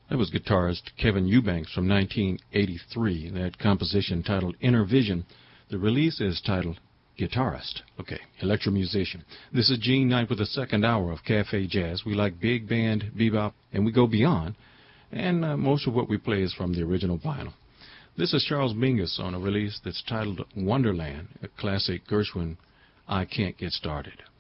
That was guitarist Kevin Eubanks from 1983. That composition titled Inner Vision. The release is titled Guitarist. Okay, electromusician. This is Gene Knight with the second hour of Cafe Jazz. We like big band, bebop, and we go beyond. And most of what we play is from the original vinyl. This is Charles Mingus on a release that's titled Wonderland, a classic Gershwin, I Can't Get Started.